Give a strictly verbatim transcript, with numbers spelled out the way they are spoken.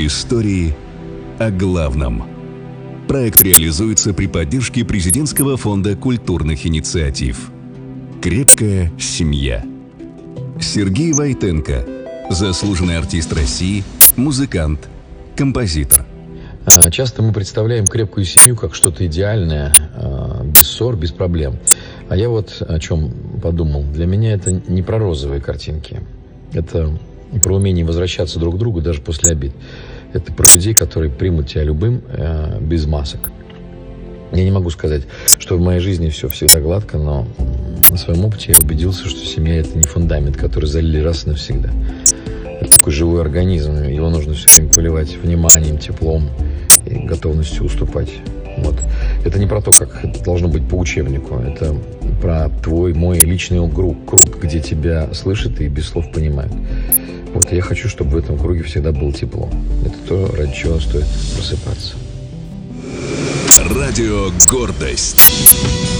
Истории о главном. Проект реализуется при поддержке Президентского фонда культурных инициатив. «Крепкая семья». Сергей Войтенко, заслуженный артист России, музыкант, композитор. Часто мы представляем крепкую семью как что-то идеальное, без ссор, без проблем. А я вот о чем подумал. Для меня это не про розовые картинки. Это про умение возвращаться друг к другу даже после обид. Это про людей, которые примут тебя любым, без масок. Я не могу сказать, что в моей жизни все всегда гладко, но на своем опыте я убедился, что семья – это не фундамент, который залили раз и навсегда. Это такой живой организм, его нужно все время поливать вниманием, теплом и готовностью уступать. Вот. Это не про то, как это должно быть по учебнику. Это про твой, мой личный круг, круг, где тебя слышат и без слов понимают. Вот я хочу, чтобы в этом круге всегда было тепло. Это то, ради чего стоит просыпаться. Радио «Гордость».